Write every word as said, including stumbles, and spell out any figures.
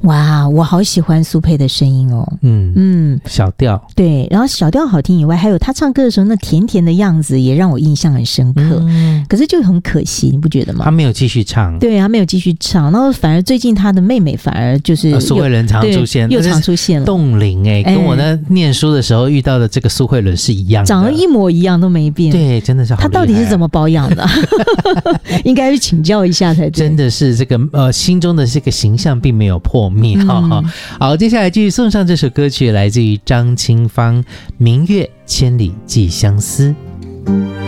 哇，我好喜欢苏佩的声音哦。 嗯嗯，小调对，然后小调好听以外，还有他唱歌的时候那甜甜的样子也让我印象很深刻。嗯，可是就很可惜，你不觉得吗？ 他没有继续唱， 对，他没有继续唱，然后反而最近他的妹妹反而就是苏慧伦常出现， 又常出现了。 冻龄哎，跟我那念书的时候遇到的这个苏慧伦是一样的， 长得一模一样都没变。 对，真的是好厉害啊。 他到底是怎么保养的？应该去请教一下才对。 真的是这个呃心中的这个形象并没有破灭。嗯哦、好，接下来继续送上这首歌曲，来自于张清芳《明月千里寄相思》。